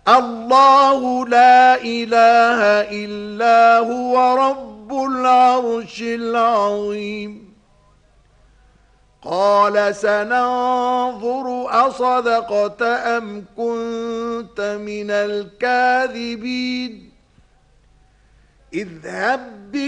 الله لا إله إلا هو رب العرش العظيم. قال سننظر أصدقت أم كنت من الكاذبين. اذهب